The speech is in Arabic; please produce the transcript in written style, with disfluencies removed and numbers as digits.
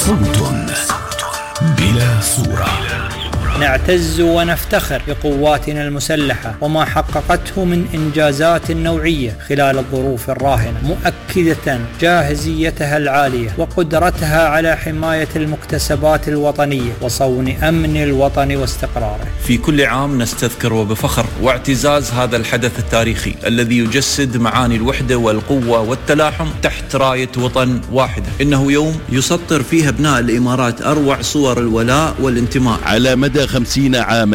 صوت بلا صورة. نعتز ونفتخر بقواتنا المسلحة وما حققته من إنجازات نوعية خلال الظروف الراهنة، مؤكدة جاهزيتها العالية وقدرتها على حماية المكتسبات الوطنية وصون أمن الوطن واستقراره. في كل عام نستذكر وبفخر واعتزاز هذا الحدث التاريخي الذي يجسد معاني الوحدة والقوة والتلاحم تحت راية وطن واحدة. إنه يوم يسطر فيه أبناء الإمارات أروع صور الولاء والانتماء على مدى 50 عاما